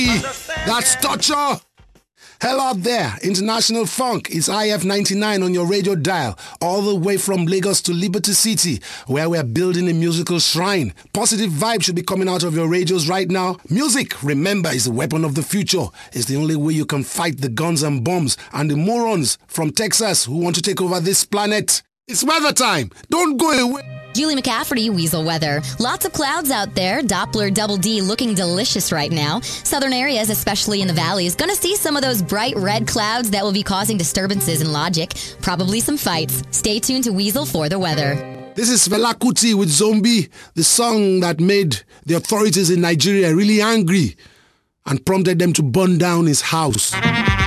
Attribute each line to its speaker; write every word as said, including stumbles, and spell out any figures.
Speaker 1: That's Toucher. Hell out there, International Funk. It's I F ninety-nine on your radio dial, all the way from Lagos to Liberty City, where we're building a musical shrine. Positive vibes should be coming out of your radios right now. Music, remember, is the weapon of the future. It's the only way you can fight the guns and bombs and the morons from Texas who want to take over this planet. It's weather time. Don't go away.
Speaker 2: Julie McCafferty, Weasel Weather. Lots of clouds out there. Doppler Double D looking delicious right now. Southern areas, especially in the valleys, gonna see some of those bright red clouds that will be causing disturbances in logic. Probably some fights. Stay tuned to Weasel for the weather.
Speaker 1: This is Fela Kuti with Zombie, the song that made the authorities in Nigeria really angry and prompted them to burn down his house.